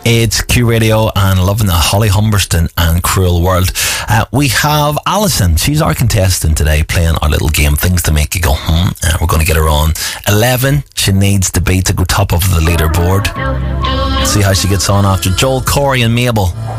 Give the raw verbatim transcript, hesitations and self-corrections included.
It's Q Radio and loving the Holly Humberston and Cruel World. Uh, we have Alison. She's our contestant today, playing our little game, Things to Make You Go Hmm. Uh, we're going to get her on. eleven, she needs to beat to go top of the leaderboard. See how she gets on after Joel, Corey and Mabel.